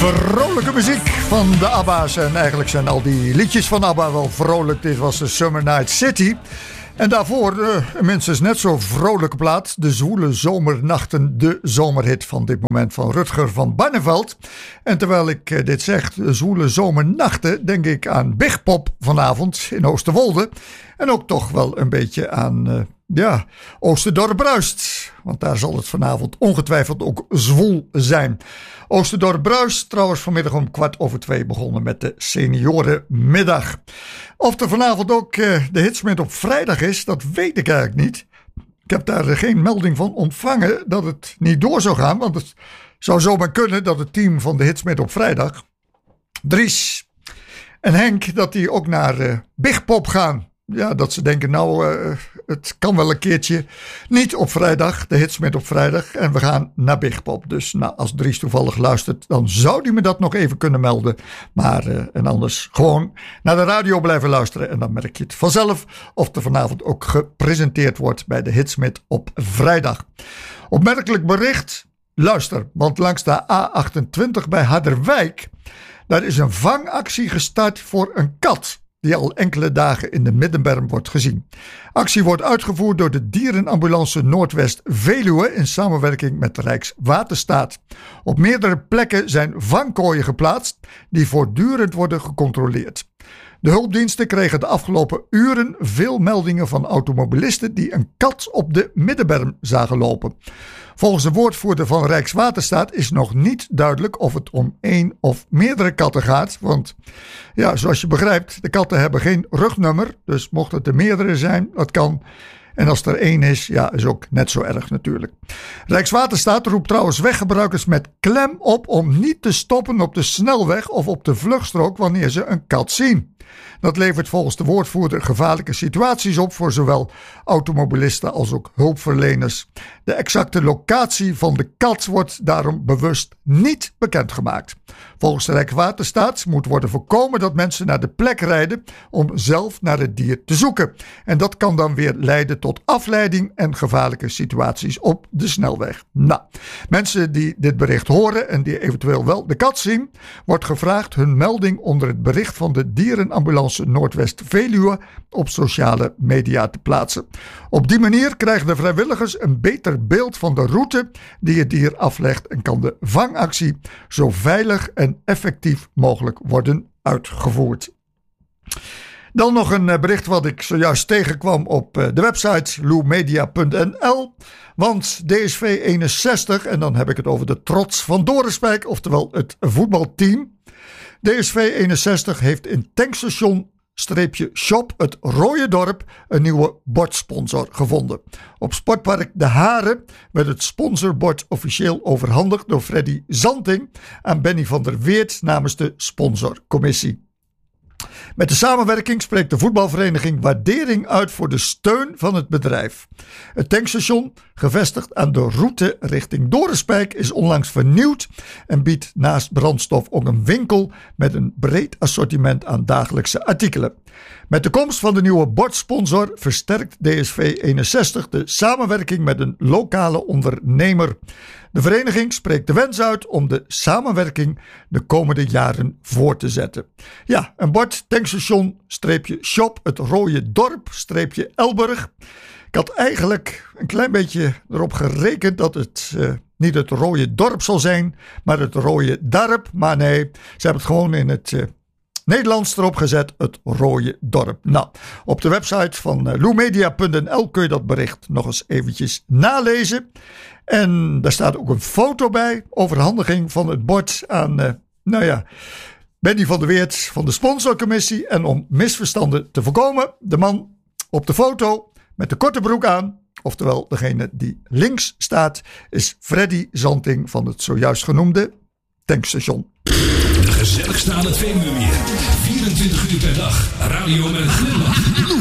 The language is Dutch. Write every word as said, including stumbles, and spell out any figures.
Vrolijke muziek van de ABBA's. En eigenlijk zijn al die liedjes van ABBA wel vrolijk. Dit was de Summer Night City. En daarvoor uh, minstens net zo vrolijke plaat. De Zwoele Zomernachten, de zomerhit van dit moment van Rutger van Barneveld. En terwijl ik uh, dit zeg, de Zwoele Zomernachten, denk ik aan Big Pop vanavond in Oosterwolde. En ook toch wel een beetje aan uh, ja, Oosterdorp bruist. Want daar zal het vanavond ongetwijfeld ook zwoel zijn. Oosterdorp bruist, trouwens vanmiddag om kwart over twee begonnen met de seniorenmiddag. Of er vanavond ook uh, de Hitsmith op vrijdag is, dat weet ik eigenlijk niet. Ik heb daar geen melding van ontvangen dat het niet door zou gaan. Want het zou zomaar kunnen dat het team van de Hitsmith op vrijdag, Dries en Henk, dat die ook naar uh, Big Pop gaan. Ja, dat ze denken, nou, uh, het kan wel een keertje niet op vrijdag, de Hitsmith op vrijdag. En we gaan naar Big Pop. Dus nou, als Dries toevallig luistert, dan zou hij me dat nog even kunnen melden. Maar, uh, en anders gewoon naar de radio blijven luisteren. En dan merk je het vanzelf of er vanavond ook gepresenteerd wordt bij de Hitsmith op vrijdag. Opmerkelijk bericht, luister, want langs de A achtentwintig bij Harderwijk, daar is een vangactie gestart voor een kat die al enkele dagen in de Middenberm wordt gezien. Actie wordt uitgevoerd door de Dierenambulance Noordwest Veluwe in samenwerking met de Rijkswaterstaat. Op meerdere plekken zijn vangkooien geplaatst die voortdurend worden gecontroleerd. De hulpdiensten kregen de afgelopen uren veel meldingen van automobilisten die een kat op de Middenberm zagen lopen. Volgens de woordvoerder van Rijkswaterstaat is nog niet duidelijk of het om één of meerdere katten gaat. Want ja, zoals je begrijpt, de katten hebben geen rugnummer. Dus mocht het er meerdere zijn, dat kan. En als er één is, ja, is ook net zo erg natuurlijk. Rijkswaterstaat roept trouwens weggebruikers met klem op om niet te stoppen op de snelweg of op de vluchtstrook wanneer ze een kat zien. Dat levert volgens de woordvoerder gevaarlijke situaties op voor zowel automobilisten als ook hulpverleners. De exacte locatie van de kat wordt daarom bewust niet bekendgemaakt. Volgens de Rijkswaterstaat moet worden voorkomen dat mensen naar de plek rijden om zelf naar het dier te zoeken. En dat kan dan weer leiden tot afleiding en gevaarlijke situaties op de snelweg. Nou, mensen die dit bericht horen en die eventueel wel de kat zien, wordt gevraagd hun melding onder het bericht van de Dierenambulance Noordwest Veluwe op sociale media te plaatsen. Op die manier krijgen de vrijwilligers een beter beeld van de route die het dier aflegt en kan de vangactie zo veilig en effectief mogelijk worden uitgevoerd. Dan nog een bericht wat ik zojuist tegenkwam op de website loemedia punt n l. Want D S V eenenzestig, en dan heb ik het over de Trots van Dorenspijk, oftewel het voetbalteam. D S V eenenzestig heeft in tankstation Streepje Shop, het Rode Dorp, een nieuwe bordsponsor gevonden. Op Sportpark De Haren werd het sponsorbord officieel overhandigd door Freddy Zanting aan Benny van der Weert namens de sponsorcommissie. Met de samenwerking spreekt de voetbalvereniging waardering uit voor de steun van het bedrijf. Het tankstation, gevestigd aan de route richting Dorenspijk, is onlangs vernieuwd en biedt naast brandstof ook een winkel met een breed assortiment aan dagelijkse artikelen. Met de komst van de nieuwe bordsponsor versterkt D S V eenenzestig de samenwerking met een lokale ondernemer. De vereniging spreekt de wens uit om de samenwerking de komende jaren voor te zetten. Ja, een bord tankstation streepje shop het Rode Dorp streepje Elburg. Ik had eigenlijk een klein beetje erop gerekend dat het uh, niet het Rode Dorp zal zijn, maar het Rode Darp. Maar nee, ze hebben het gewoon in het uh, Nederlands erop gezet, het Rode Dorp. Nou, op de website van uh, loemedia punt n l kun je dat bericht nog eens eventjes nalezen. En daar staat ook een foto bij, overhandiging van het bord aan, uh, nou ja, Benny van der Weert van de sponsorcommissie. En om misverstanden te voorkomen, de man op de foto met de korte broek aan, oftewel degene die links staat, is Freddy Zanting van het zojuist genoemde tankstation. De gezelligste aan het Veluwemeer. vierentwintig uur per dag. Radio met een glimlach.